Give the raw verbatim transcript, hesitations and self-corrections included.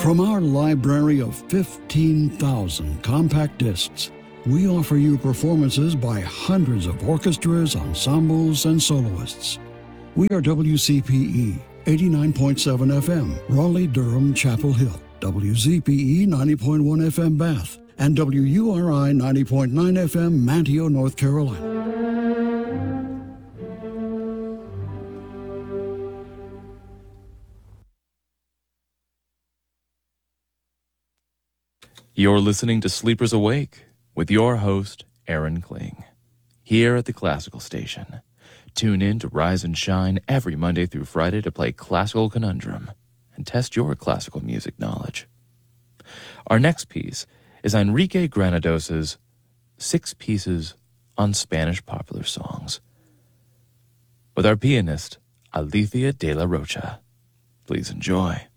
From our library of fifteen thousand compact discs, we offer you performances by hundreds of orchestras, ensembles, and soloists. We are W C P E, eighty-nine point seven F M, Raleigh-Durham, Chapel Hill, W Z P E, ninety point one F M, Bath, and W U R I, ninety point nine F M, Manteo, North Carolina. You're listening to Sleepers Awake with your host, Aaron Kling, here at the Classical Station. Tune in to Rise and Shine every Monday through Friday to play Classical Conundrum and test your classical music knowledge. Our next piece is Enrique Granados's Six Pieces on Spanish Popular Songs with our pianist, Alicia de la Rocha. Please enjoy.